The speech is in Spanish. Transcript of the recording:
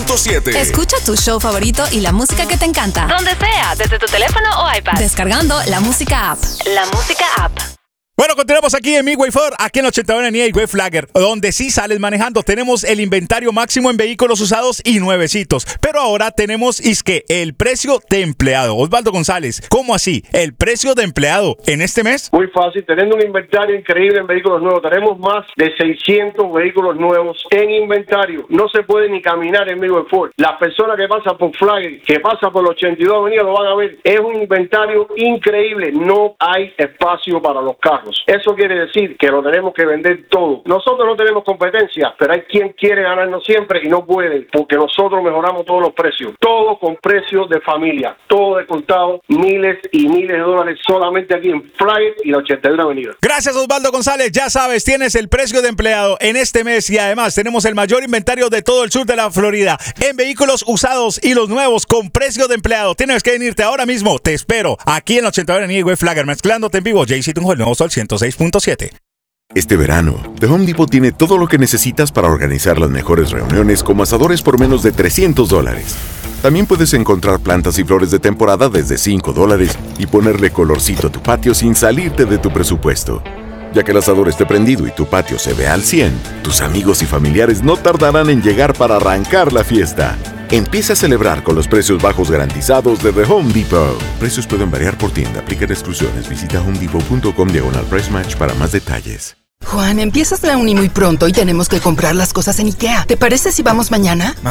96.7. Escucha tu show favorito y la música que te encanta. Donde sea, desde tu teléfono o iPad. Descargando la música app. La música app. Bueno, continuamos aquí en Midway Ford, aquí en 81 en Midway Flagger, donde sí sales manejando. Tenemos el inventario máximo en vehículos usados y nuevecitos. Pero ahora tenemos, el precio de empleado. Osvaldo González, ¿cómo así? ¿El precio de empleado en este mes? Muy fácil, teniendo un inventario increíble en vehículos nuevos. Tenemos más de 600 vehículos nuevos en inventario. No se puede ni caminar en Midway Ford. Las personas que pasan por Flagger, que pasan por la 82 Avenida, lo van a ver. Es un inventario increíble. No hay espacio para los carros. Eso quiere decir que lo tenemos que vender todo. Nosotros no tenemos competencia, pero hay quien quiere ganarnos siempre y no puede, porque nosotros mejoramos todos los precios. Todo con precios de familia, todo de contado, miles y miles de dólares solamente aquí en Flagger y la 81 Avenida. Gracias, Osvaldo González. Ya sabes, tienes el precio de empleado en este mes y además tenemos el mayor inventario de todo el sur de la Florida en vehículos usados y los nuevos con precio de empleado. Tienes que venirte ahora mismo. Te espero aquí en la 81 Avenida Midway Flagger, mezclándote en vivo. JC Tunjo, el nuevo Sol 106.7. Este verano, The Home Depot tiene todo lo que necesitas para organizar las mejores reuniones como asadores por menos de $300. También puedes encontrar plantas y flores de temporada desde $5 y ponerle colorcito a tu patio sin salirte de tu presupuesto. Ya que el asador esté prendido y tu patio se vea al 100, tus amigos y familiares no tardarán en llegar para arrancar la fiesta. Empieza a celebrar con los precios bajos garantizados de The Home Depot. Precios pueden variar por tienda. Aplican exclusiones. Visita homedepot.com/price match para más detalles. Juan, empiezas la uni muy pronto y tenemos que comprar las cosas en IKEA. ¿Te parece si vamos mañana?